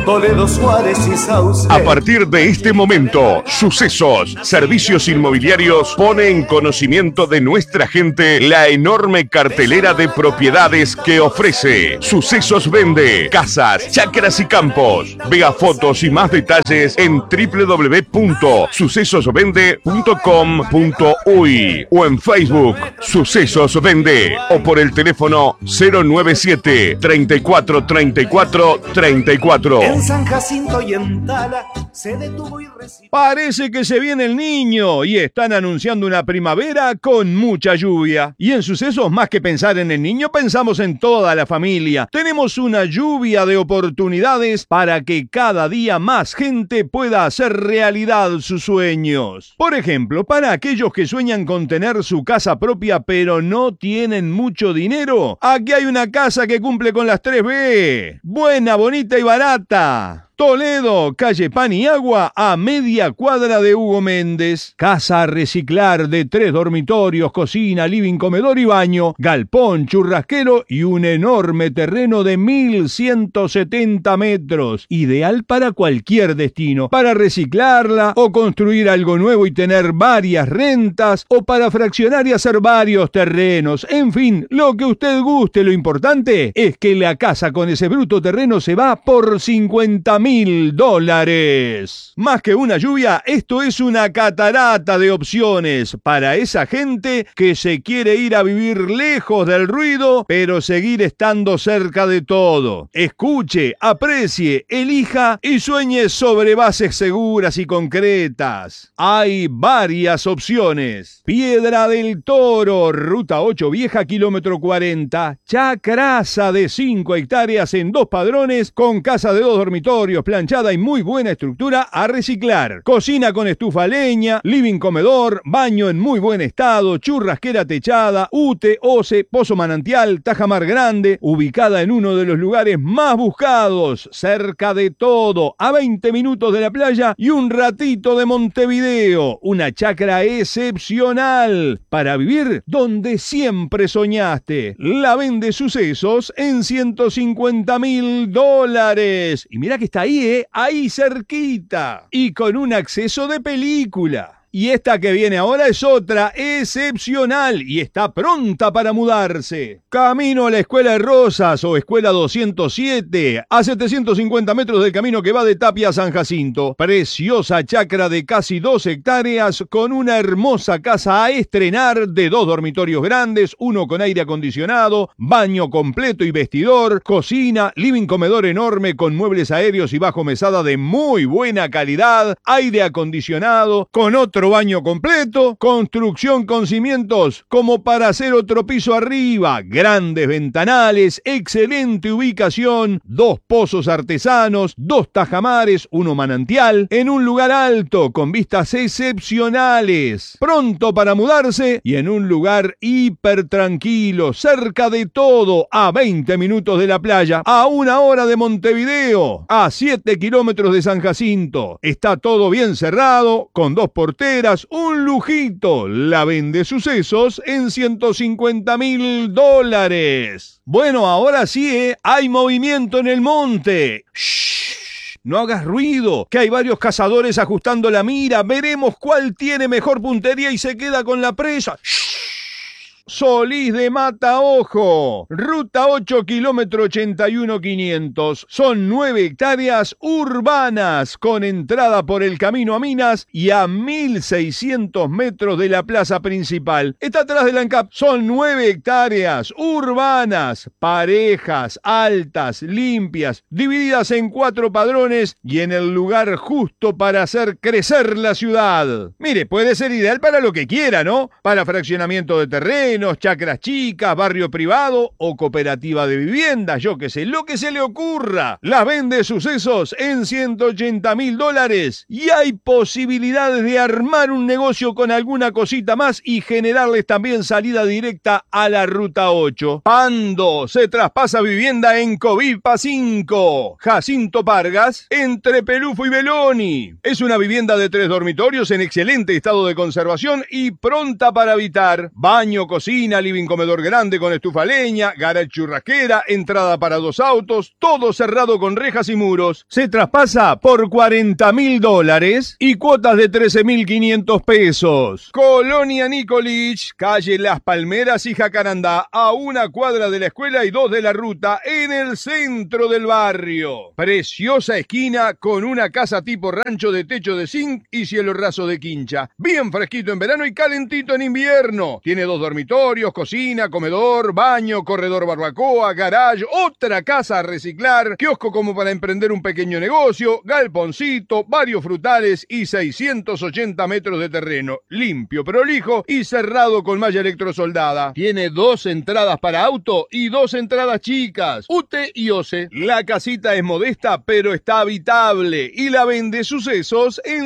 Toledo, Suárez y Sauce. A partir de este momento, Sucesos Servicios Inmobiliarios pone en conocimiento de nuestra gente la enorme cartelera de propiedades que ofrece. Sucesos vende casas, chacras y campos. Vea fotos y más detalles en www.sucesosvende.com.uy o en Facebook Sucesos Vende o por el teléfono 097 34 34 34. En San Jacinto y en Tala se detuvo y recibió. Parece que se viene el niño y están anunciando una primavera con mucha lluvia. Y en Sucesos, más que pensar en el niño, pensamos en toda la familia. Tenemos una lluvia de oportunidades para que cada día más gente pueda hacer realidad sus sueños. Por ejemplo, para aquellos que sueñan con tener su casa propia pero no tienen mucho dinero, aquí hay una casa que cumple con las 3B. Buena, bonita y barata. Toledo, calle Pan y Agua, a media cuadra de Hugo Méndez. Casa a reciclar de 3 dormitorios, cocina, living, comedor y baño, galpón, churrasquero y un enorme terreno de 1170 metros. Ideal para cualquier destino, para reciclarla o construir algo nuevo y tener varias rentas o para fraccionar y hacer varios terrenos. En fin, lo que usted guste, lo importante es que la casa con ese bruto terreno se va por $50.000. Más que una lluvia, esto es una catarata de opciones para esa gente que se quiere ir a vivir lejos del ruido, pero seguir estando cerca de todo. Escuche, aprecie, elija y sueñe sobre bases seguras y concretas. Hay varias opciones. Piedra del Toro, Ruta 8 Vieja, kilómetro 40. Chacraza de 5 hectáreas en 2 padrones, con casa de 2 dormitorios, planchada y muy buena estructura a reciclar. Cocina con estufa a leña, living comedor, baño en muy buen estado, churrasquera techada, UTE, OCE, pozo manantial, tajamar grande, ubicada en uno de los lugares más buscados, cerca de todo, a 20 minutos de la playa y un ratito de Montevideo. Una chacra excepcional para vivir donde siempre soñaste. La vende Sucesos en $150.000. Y mira que está ahí, ahí cerquita. Y con un acceso de película. Y esta que viene ahora es otra excepcional y está pronta para mudarse. Camino a la Escuela de Rosas o Escuela 207, a 750 metros del camino que va de Tapia a San Jacinto. Preciosa chacra de casi 2 hectáreas con una hermosa casa a estrenar de 2 dormitorios grandes, 1 con aire acondicionado, baño completo y vestidor, cocina, living comedor enorme con muebles aéreos y bajo mesada de muy buena calidad, aire acondicionado, con otro baño completo, construcción con cimientos como para hacer otro piso arriba, grandes ventanales, excelente ubicación, 2 pozos artesanos, 2 tajamares, 1 manantial, en un lugar alto con vistas excepcionales, pronto para mudarse y en un lugar hiper tranquilo, cerca de todo, a 20 minutos de la playa, a 1 hora de Montevideo, a 7 kilómetros de San Jacinto. Está todo bien cerrado, con 2 porteros, un lujito. La vende Sucesos en $150.000. Bueno, ahora sí, hay movimiento en el monte. ¡Shh! No hagas ruido, que hay varios cazadores ajustando la mira. Veremos cuál tiene mejor puntería y se queda con la presa. ¡Shh! Solís de Mataojo, ruta 8, kilómetro 81.500. Son 9 hectáreas urbanas con entrada por el camino a Minas y a 1.600 metros de la plaza principal. Está atrás del ANCAP. Son 9 hectáreas urbanas, parejas, altas, limpias, divididas en 4 padrones y en el lugar justo para hacer crecer la ciudad. Mire, puede ser ideal para lo que quiera, ¿no? Para fraccionamiento de terreno, chacras chicas, barrio privado o cooperativa de vivienda, yo qué sé, lo que se le ocurra. Las vende Sucesos en $180.000 y hay posibilidades de armar un negocio con alguna cosita más y generarles también salida directa a la ruta 8. Pando se traspasa vivienda en Covipa 5, Jacinto Pargas, entre Pelufo y Beloni. Es una vivienda de 3 dormitorios en excelente estado de conservación y pronta para habitar. Baño, cocina cocina, living comedor grande con estufa a leña, garage churrasquera, entrada para 2 autos, todo cerrado con rejas y muros. Se traspasa por $40.000 y cuotas de 13.500 pesos. Colonia Nicolich, calle Las Palmeras y Jacarandá, a 1 cuadra de la escuela y 2 de la ruta, en el centro del barrio. Preciosa esquina con una casa tipo rancho de techo de zinc y cielo raso de quincha. Bien fresquito en verano y calentito en invierno. Tiene 2 dormitorios, cocina, comedor, baño, corredor barbacoa, garage, otra casa a reciclar, kiosco como para emprender un pequeño negocio, galponcito, varios frutales y 680 metros de terreno. Limpio, prolijo y cerrado con malla electrosoldada. Tiene 2 entradas para auto y 2 entradas chicas. UTE y OCE. La casita es modesta pero está habitable y la vende Sucesos en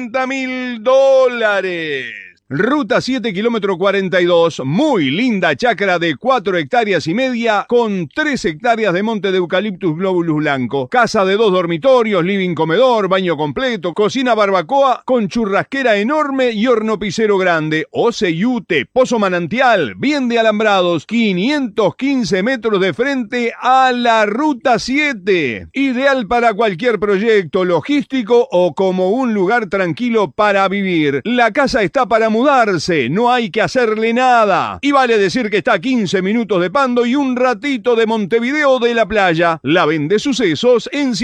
$60.000. Ruta 7, kilómetro 42, muy linda chacra de 4 hectáreas y media con 3 hectáreas de monte de eucaliptus globulus blanco. Casa de 2 dormitorios, living comedor, baño completo, cocina barbacoa con churrasquera enorme y horno pisero grande. OCE y UTE, pozo manantial, bien de alambrados, 515 metros de frente a la Ruta 7. Ideal para cualquier proyecto logístico o como un lugar tranquilo para vivir. La casa está para mudarse, no hay que hacerle nada. Y vale decir que está a 15 minutos de Pando y un ratito de Montevideo de la playa. La vende Sucesos en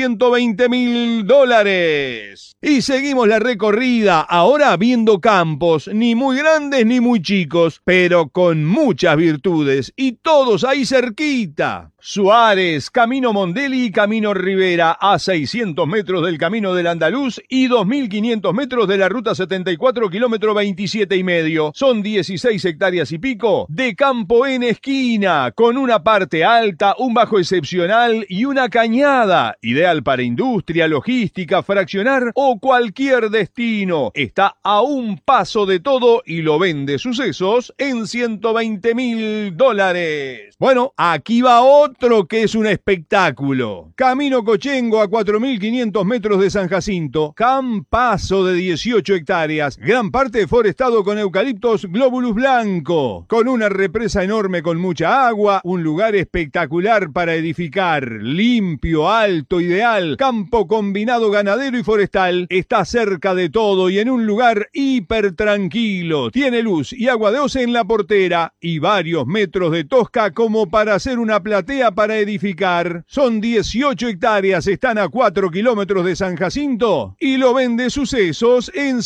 $120.000. Y seguimos la recorrida, ahora viendo campos, ni muy grandes ni muy chicos, pero con muchas virtudes, y todos ahí cerquita. Suárez, Camino Mondelli y Camino Rivera, a 600 metros del Camino del Andaluz y 2.500 metros de la Ruta 74, kilómetro 27 y medio. Son 16 hectáreas y pico de campo en esquina, con una parte alta, un bajo excepcional y una cañada, ideal para industria, logística, fraccionar o cualquier destino. Está a un paso de todo y lo vende Sucesos en $120.000. Bueno, aquí va otro que es un espectáculo. Camino Cochengo a 4.500 metros de San Jacinto. Campazo de 18 hectáreas. Gran parte forestado con eucaliptos globulus blanco. Con una represa enorme con mucha agua. Un lugar espectacular para edificar. Limpio, alto, ideal. Campo combinado ganadero y forestal. Está cerca de todo y en un lugar hiper tranquilo. Tiene luz y agua de OCE en la portera. Y varios metros de tosca como para hacer una platea para edificar. Son 18 hectáreas, están a 4 kilómetros de San Jacinto y lo vende Sucesos en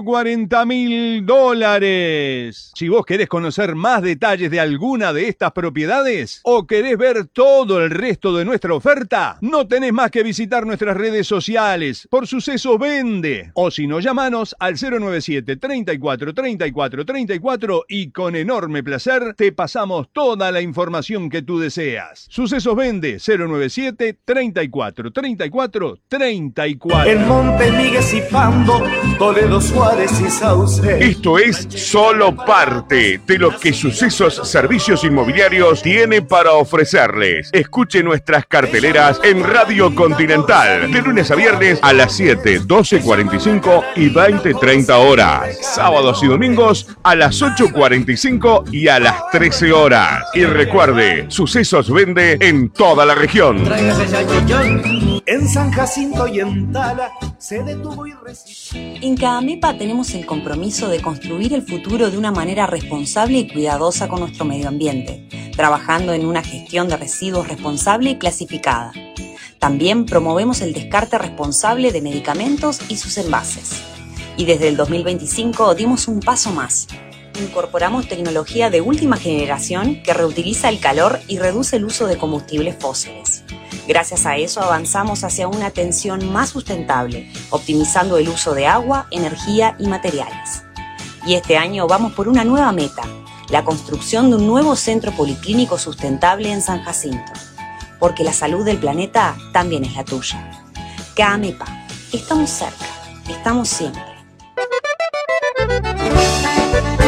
$140.000. Si vos querés conocer más detalles de alguna de estas propiedades o querés ver todo el resto de nuestra oferta, no tenés más que visitar nuestras redes sociales por Sucesos Vende, o si no, llamanos al 097 34 34 34 y con enorme placer te pasamos toda la información que tú deseas. Sucesos Vende 097 34 34 34. En Montemigues y Pando, Toledo, Suárez y Sauce. Esto es solo parte de lo que Sucesos Servicios Inmobiliarios tiene para ofrecerles. Escuche nuestras carteleras en Radio Continental, de lunes a viernes a las 7, 12:45 y 20:30 horas. Sábados y domingos a las 8:45 y a las 13 horas. Y recuerde, Sucesos Vende en toda la región. En San Jacinto y en Tala se detuvo y resistió. En CAAMEPA tenemos el compromiso de construir el futuro de una manera responsable y cuidadosa con nuestro medio ambiente, trabajando en una gestión de residuos responsable y clasificada. También promovemos el descarte responsable de medicamentos y sus envases. Y desde el 2025 dimos un paso más. Incorporamos tecnología de última generación que reutiliza el calor y reduce el uso de combustibles fósiles. Gracias a eso avanzamos hacia una atención más sustentable, optimizando el uso de agua, energía y materiales. Y este año vamos por una nueva meta, la construcción de un nuevo centro policlínico sustentable en San Jacinto. Porque la salud del planeta también es la tuya. CAAMEPA, estamos cerca, estamos siempre.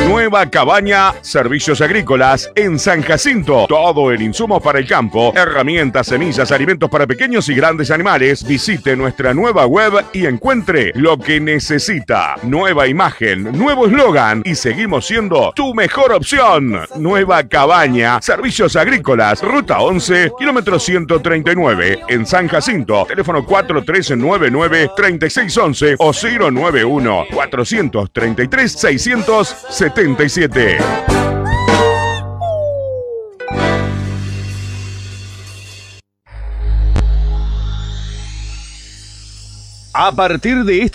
Nueva Cabaña, servicios agrícolas en San Jacinto. Todo en insumos para el campo, herramientas, semillas, alimentos para pequeños y grandes animales. Visite nuestra nueva web y encuentre lo que necesita. Nueva imagen, nuevo eslogan y seguimos siendo tu mejor opción. Nueva Cabaña, servicios agrícolas, ruta 11, kilómetro 139, en San Jacinto. Teléfono 4399-3611 o 091-433-677. A partir de este